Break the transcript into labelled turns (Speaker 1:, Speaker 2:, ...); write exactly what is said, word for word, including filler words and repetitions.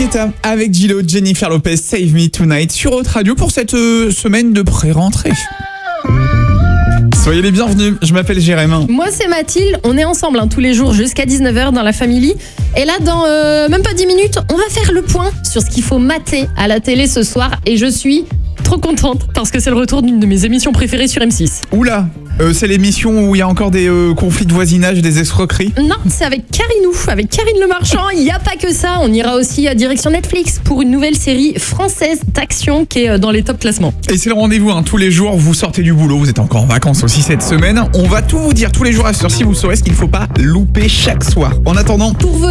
Speaker 1: Guetta avec Gillo, Jennifer Lopez, Save Me Tonight sur Haute Radio pour cette euh, semaine de pré-rentrée. Soyez les bienvenus, je m'appelle Jérémy.
Speaker 2: Moi c'est Mathilde, on est ensemble hein, tous les jours jusqu'à dix-neuf heures dans la Family. Et là dans euh, même pas dix minutes, on va faire le point sur ce qu'il faut mater à la télé ce soir. Et je suis trop contente parce que c'est le retour d'une de mes émissions préférées sur M six.
Speaker 1: Oula, euh, c'est l'émission où il y a encore des euh, conflits de voisinage, des escroqueries.
Speaker 2: Non, c'est avec Carinou, avec Karine Le Marchand. Il n'y a pas que ça, on ira aussi à direction Netflix pour une nouvelle série française d'action qui est dans les top classements.
Speaker 1: Et c'est le rendez-vous, hein, tous les jours, vous sortez du boulot, vous êtes encore en vacances aussi cette semaine. On va tout vous dire tous les jours à cette heure-ci, vous saurez ce qu'il ne faut pas louper chaque soir. En attendant,
Speaker 2: Pour